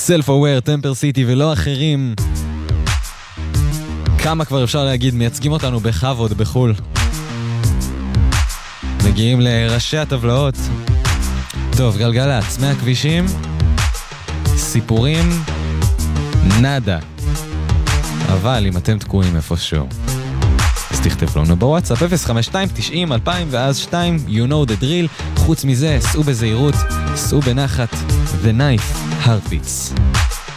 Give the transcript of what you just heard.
Self-Aware, טמפר סיטי ולא אחרים. כמה כבר אפשר להגיד, מייצגים אותנו בכבוד בחול. מגיעים לראשי הטבלאות. טוב, גלגלצ, מהכבישים, סיפורים, נדה. אבל אם אתם תקועים איפשהו, אז תכתב לנו בוואטסאפ 052-90-2000 ואז 2, you know the drill. חוץ מזה, סעו בזהירות, סעו בנחת, the knife heartbeats.